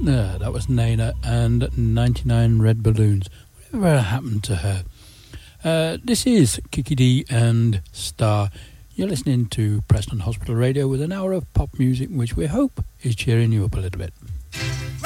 That was Nayla and 99 Red Balloons. Whatever happened to her? This is Kiki D and Star. You're listening to Preston Hospital Radio with an hour of pop music, which we hope is cheering you up a little bit.